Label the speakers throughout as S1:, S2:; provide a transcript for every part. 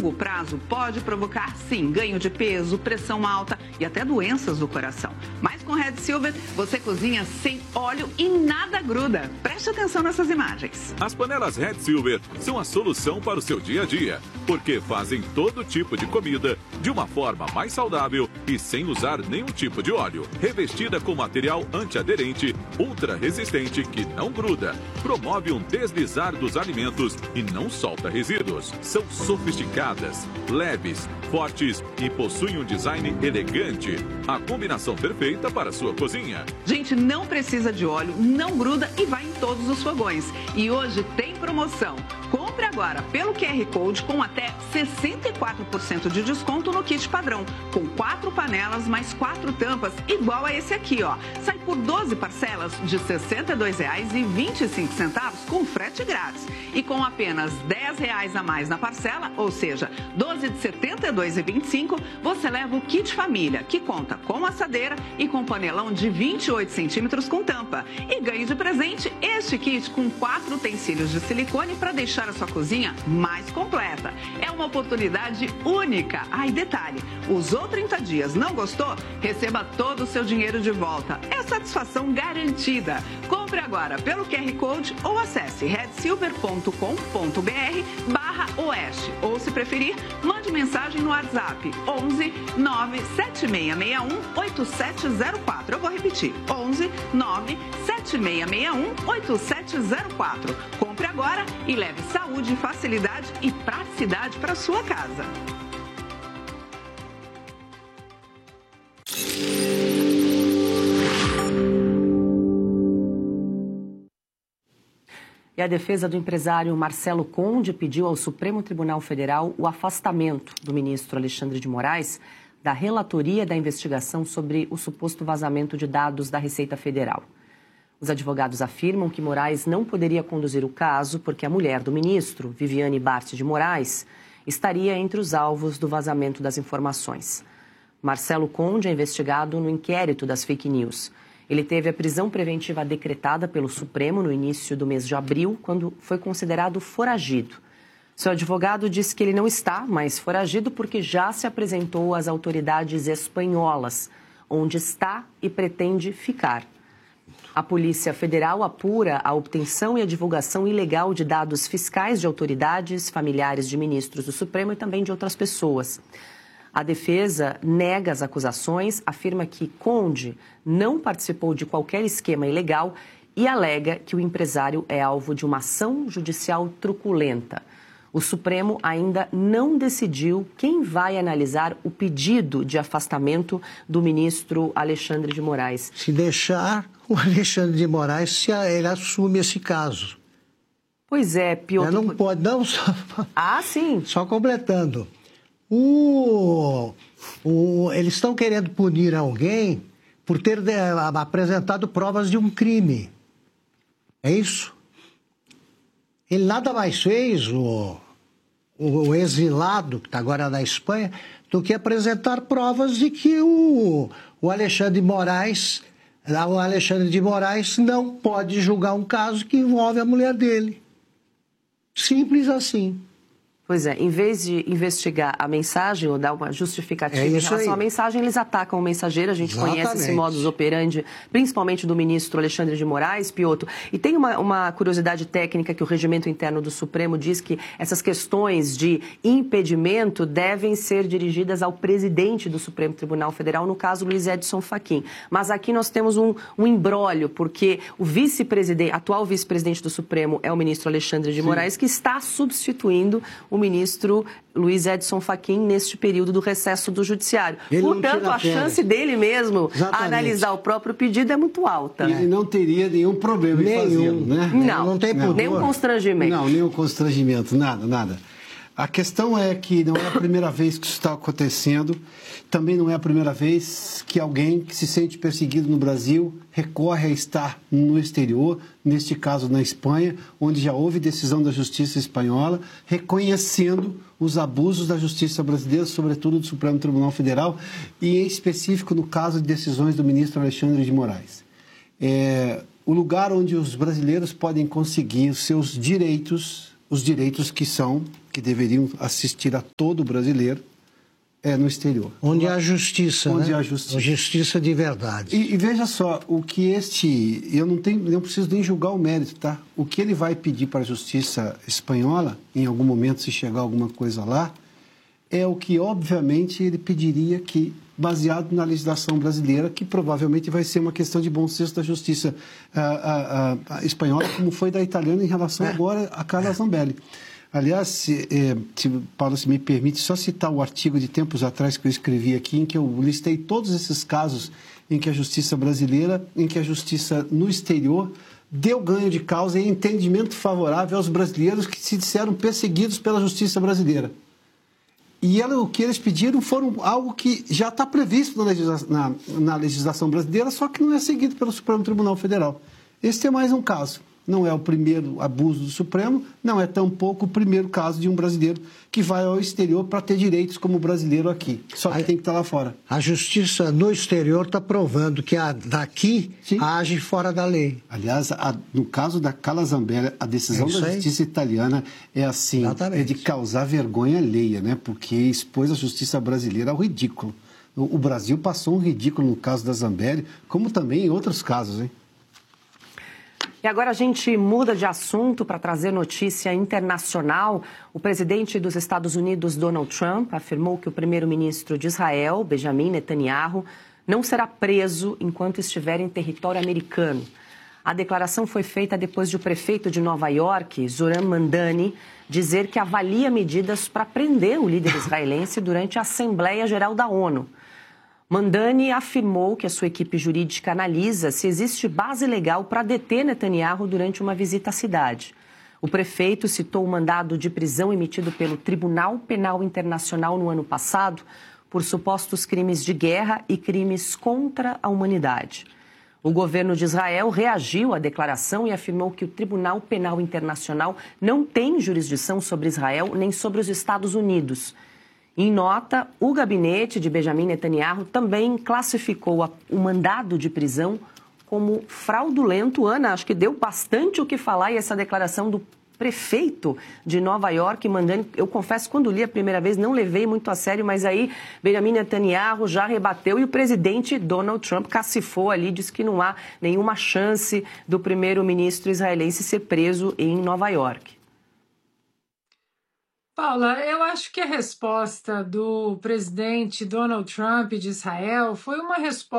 S1: longo prazo pode provocar, sim, ganho de peso, pressão alta e até doenças do coração. Mas com Red Silver, você cozinha sem óleo e nada gruda. Preste atenção nessas imagens.
S2: As panelas Red Silver são a solução para o seu dia a dia, porque fazem todo tipo de comida de uma forma mais saudável e sem usar nenhum tipo de óleo. Revestida com material antiaderente, ultra resistente que não gruda, promove um deslizar dos alimentos e não solta resíduos. São sofisticadas, leves, fortes e possuem um design elegante. A combinação perfeita para a sua cozinha.
S1: Gente, não precisa de óleo, não gruda e vai em todos os fogões. E hoje tem promoção. Compre agora pelo QR Code com até 64% de desconto no kit padrão, com 4 panelas mais 4 tampas, igual a esse aqui, ó. Sai por 12 parcelas de R$ 62,25 com frete grátis. E com apenas R$ 10 a mais na parcela, ou seja, 12 de R$ 72,25, você leva o kit família, que conta com assadeira e com panelão de 28 centímetros com tampa. E ganhe de presente este kit com 4 utensílios de silicone para deixar a sua cozinha mais completa. É uma oportunidade única. Ah, e detalhe, usou 30 dias, não gostou? Receba todo o seu dinheiro de volta. É satisfação garantida. Compre agora pelo QR Code ou acesse redsilver.com.br/oeste. Ou, se preferir, mande mensagem no WhatsApp 11 97661 8704. Eu vou repetir, 11 97661 8704. Compre agora e leve saúde, facilidade e praticidade para sua casa.
S3: E a defesa do empresário Marcelo Conde pediu ao Supremo Tribunal Federal o afastamento do ministro Alexandre de Moraes da relatoria da investigação sobre o suposto vazamento de dados da Receita Federal. Os advogados afirmam que Moraes não poderia conduzir o caso porque a mulher do ministro, Viviane Bart de Moraes, estaria entre os alvos do vazamento das informações. Marcelo Conde é investigado no inquérito das fake news. Ele teve a prisão preventiva decretada pelo Supremo no início do mês de abril, quando foi considerado foragido. Seu advogado disse que ele não está mais foragido porque já se apresentou às autoridades espanholas, onde está e pretende ficar. A Polícia Federal apura a obtenção e a divulgação ilegal de dados fiscais de autoridades, familiares de ministros do Supremo e também de outras pessoas. A defesa nega as acusações, afirma que Conde não participou de qualquer esquema ilegal e alega que o empresário é alvo de uma ação judicial truculenta. O Supremo ainda não decidiu quem vai analisar o pedido de afastamento do ministro Alexandre de Moraes.
S4: Se deixar, o Alexandre de Moraes, ele assume esse caso.
S3: Pois é, Piotr...
S4: Não pode, não só...
S3: Ah, sim.
S4: Só completando. Eles estão querendo punir alguém por ter apresentado provas de um crime. É isso? Ele nada mais fez, o exilado, que está agora na Espanha, do que apresentar provas de que o Alexandre de Moraes não pode julgar um caso que envolve a mulher dele. Simples assim.
S3: Pois é, em vez de investigar a mensagem ou dar uma justificativa em relação à mensagem, eles atacam o mensageiro. A gente conhece esse modus operandi, principalmente do ministro Alexandre de Moraes, Piotr. E tem uma curiosidade técnica que o regimento interno do Supremo diz que essas questões de impedimento devem ser dirigidas ao presidente do Supremo Tribunal Federal, no caso Luiz Edson Fachin. Mas aqui nós temos um imbróglio, porque o atual vice-presidente do Supremo é o ministro Alexandre de Moraes, que está substituindo o ministro Luiz Edson Fachin neste período do recesso do Judiciário. Portanto, a chance dele mesmo analisar o próprio pedido é muito alta.
S5: Ele não teria nenhum problema em fazê-lo, né?
S3: Não tem nenhum constrangimento.
S5: Não, nenhum constrangimento, nada. A questão é que não é a primeira vez que isso está acontecendo, também não é a primeira vez que alguém que se sente perseguido no Brasil recorre a estar no exterior, neste caso na Espanha, onde já houve decisão da Justiça Espanhola, reconhecendo os abusos da Justiça brasileira, sobretudo do Supremo Tribunal Federal, e em específico no caso de decisões do ministro Alexandre de Moraes. O lugar onde os brasileiros podem conseguir os seus direitos, os direitos que que deveriam assistir a todo brasileiro é no exterior.
S4: Onde há justiça,
S5: Onde
S4: né?
S5: há justiça.
S4: Justiça de verdade.
S5: E veja só, o que eu não preciso nem julgar o mérito, tá? O que ele vai pedir para a justiça espanhola, em algum momento, se chegar alguma coisa lá, é o que, obviamente, ele pediria que, baseado na legislação brasileira, que provavelmente vai ser uma questão de bom senso da justiça a espanhola, como foi da italiana em relação agora a Carla Zambelli. Aliás, Paulo, se me permite só citar o artigo de tempos atrás que eu escrevi aqui, em que eu listei todos esses casos em que a justiça brasileira, em que a justiça no exterior deu ganho de causa e entendimento favorável aos brasileiros que se disseram perseguidos pela justiça brasileira. E o que eles pediram foram algo que já está previsto na legislação brasileira, só que não é seguido pelo Supremo Tribunal Federal. Este é mais um caso. Não é o primeiro abuso do Supremo, não é tampouco o primeiro caso de um brasileiro que vai ao exterior para ter direitos como brasileiro aqui. Só que tem que estar lá fora.
S4: A justiça no exterior está provando que a daqui age fora da lei.
S5: Aliás, no caso da Carla Zambelli, a decisão da justiça italiana é assim, é de causar vergonha alheia, né? Porque expôs a justiça brasileira ao ridículo. O Brasil passou um ridículo no caso da Zambelli, como também em outros casos, hein?
S3: E agora a gente muda de assunto para trazer notícia internacional. O presidente dos Estados Unidos, Donald Trump, afirmou que o primeiro-ministro de Israel, Benjamin Netanyahu, não será preso enquanto estiver em território americano. A declaração foi feita depois de o prefeito de Nova York, Zoran Mamdani, dizer que avalia medidas para prender o líder israelense durante a Assembleia Geral da ONU. Mamdani afirmou que a sua equipe jurídica analisa se existe base legal para deter Netanyahu durante uma visita à cidade. O prefeito citou o mandado de prisão emitido pelo Tribunal Penal Internacional no ano passado por supostos crimes de guerra e crimes contra a humanidade. O governo de Israel reagiu à declaração e afirmou que o Tribunal Penal Internacional não tem jurisdição sobre Israel nem sobre os Estados Unidos. Em nota, o gabinete de Benjamin Netanyahu também classificou o mandado de prisão como fraudulento. Ana, acho que deu bastante o que falar e essa declaração do prefeito de Nova York, Mamdani, eu confesso, quando li a primeira vez não levei muito a sério, mas aí Benjamin Netanyahu já rebateu e o presidente Donald Trump cacifou ali, disse que não há nenhuma chance do primeiro-ministro israelense ser preso em Nova York.
S6: Paula, eu acho que a resposta do presidente Donald Trump de Israel foi uma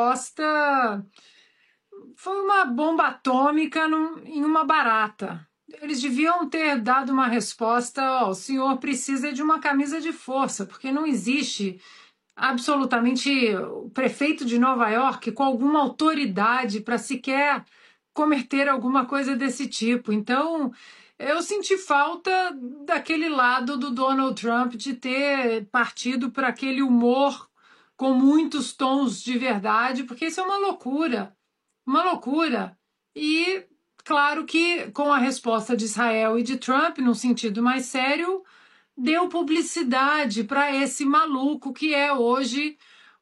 S6: bomba atômica em uma barata. Eles deviam ter dado uma resposta, o senhor precisa de uma camisa de força, porque não existe absolutamente o prefeito de Nova York com alguma autoridade para sequer cometer alguma coisa desse tipo. Então, eu senti falta daquele lado do Donald Trump de ter partido para aquele humor com muitos tons de verdade, porque isso é uma loucura. Uma loucura. E, claro que com a resposta de Israel e de Trump, num sentido mais sério, deu publicidade para esse maluco que é hoje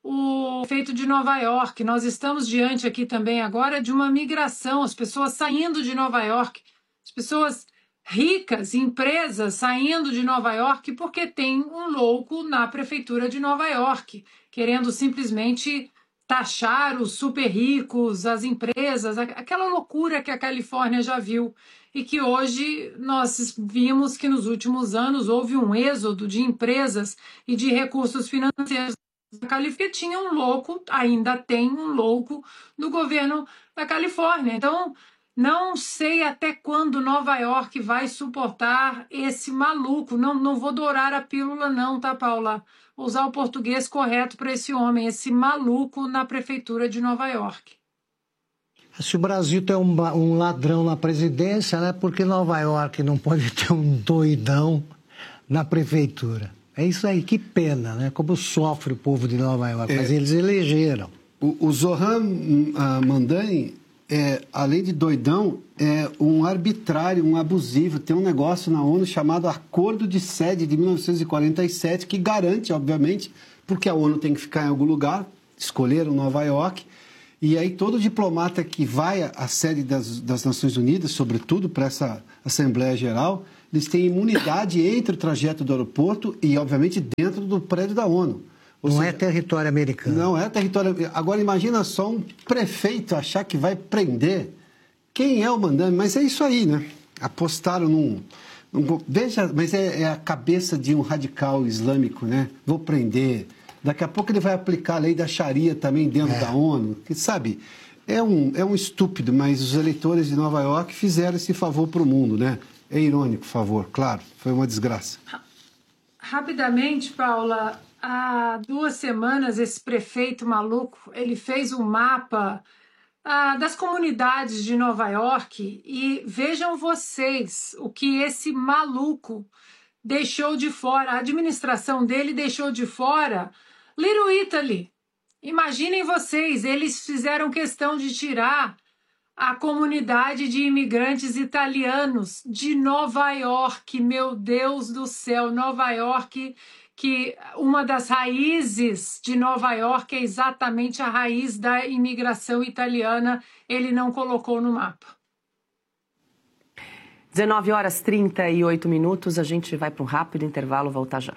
S6: o prefeito de Nova York. Nós estamos diante aqui também agora de uma migração, as pessoas saindo de Nova York, as pessoas ricas, empresas saindo de Nova York porque tem um louco na prefeitura de Nova York, querendo simplesmente taxar os super ricos, as empresas, aquela loucura que a Califórnia já viu e que hoje nós vimos que nos últimos anos houve um êxodo de empresas e de recursos financeiros da Califórnia. Tinha um louco, ainda tem um louco no governo da Califórnia. Então, não sei até quando Nova York vai suportar esse maluco. Não vou dourar a pílula não, tá, Paula? Vou usar o português correto para esse homem, esse maluco na prefeitura de Nova York.
S4: Se o Brasil tem um ladrão na presidência, né? Por que Nova York não pode ter um doidão na prefeitura? É isso aí, que pena, né? Como sofre o povo de Nova York, mas eles elegeram.
S5: O Zoran Mamdani, além de doidão, é um arbitrário, um abusivo. Tem um negócio na ONU chamado Acordo de Sede de 1947 que garante, obviamente, porque a ONU tem que ficar em algum lugar, escolheram Nova York, e aí todo diplomata que vai à sede das Nações Unidas, sobretudo para essa Assembleia Geral, eles têm imunidade entre o trajeto do aeroporto e, obviamente, dentro do prédio da ONU.
S4: Não é território americano.
S5: Não é território... Agora, imagina só um prefeito achar que vai prender quem é o mandante. Mas é isso aí, né? Apostaram num... Veja, mas é a cabeça de um radical islâmico, né? Vou prender. Daqui a pouco ele vai aplicar a lei da Sharia também dentro da ONU. Que, sabe, é um estúpido, mas os eleitores de Nova York fizeram esse favor para o mundo, né? É irônico, favor, claro. Foi uma desgraça.
S6: Rapidamente, Paula, há 2 semanas esse prefeito maluco, ele fez um mapa das comunidades de Nova York e vejam vocês o que esse maluco deixou de fora, a administração dele deixou de fora Little Italy. Imaginem vocês, eles fizeram questão de tirar a comunidade de imigrantes italianos de Nova York. Meu Deus do céu, Nova York, que uma das raízes de Nova York é exatamente a raiz da imigração italiana, ele não colocou no mapa.
S3: 19h38, a gente vai para um rápido intervalo, volta já.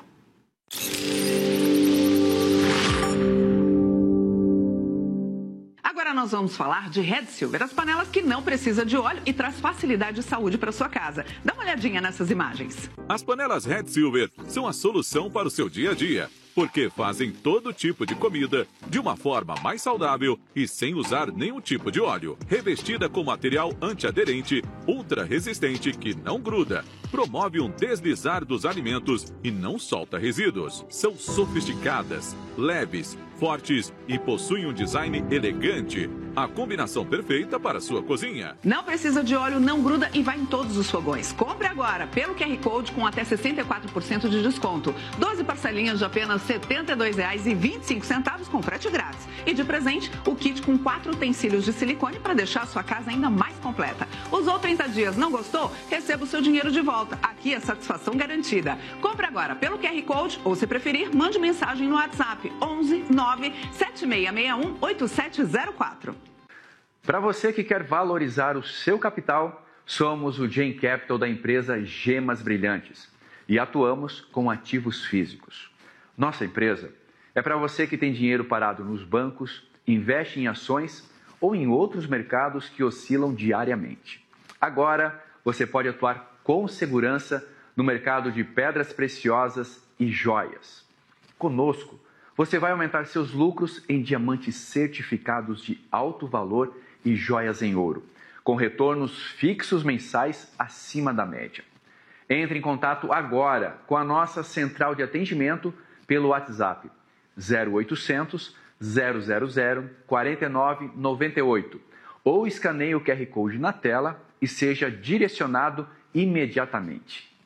S1: Agora nós vamos falar de Red Silver, as panelas que não precisa de óleo e traz facilidade e saúde para sua casa. Dá uma olhadinha nessas imagens.
S2: As panelas Red Silver são a solução para o seu dia a dia, porque fazem todo tipo de comida de uma forma mais saudável e sem usar nenhum tipo de óleo. Revestida com material antiaderente, ultra resistente que não gruda, promove um deslizar dos alimentos e não solta resíduos. São sofisticadas, leves, fortes e possuem um design elegante. A combinação perfeita para a sua cozinha.
S1: Não precisa de óleo, não gruda e vai em todos os fogões. Compre agora pelo QR Code com até 64% de desconto. 12 parcelinhas de apenas R$ 72,25 com frete grátis. E de presente, o kit com 4 utensílios de silicone para deixar a sua casa ainda mais completa. Usou 30 dias, não gostou? Receba o seu dinheiro de volta. Aqui é satisfação garantida. Compre agora pelo QR Code ou, se preferir, mande mensagem no WhatsApp 11 9 7661 8704.
S7: Para você que quer valorizar o seu capital, somos o Gen Capital da empresa Gemas Brilhantes e atuamos com ativos físicos. Nossa empresa é para você que tem dinheiro parado nos bancos, investe em ações ou em outros mercados que oscilam diariamente. Agora, você pode atuar com segurança no mercado de pedras preciosas e joias. Conosco, você vai aumentar seus lucros em diamantes certificados de alto valor e joias em ouro, com retornos fixos mensais acima da média. Entre em contato agora com a nossa central de atendimento pelo WhatsApp 0800 000 4998 ou escaneie o QR Code na tela e seja direcionado imediatamente.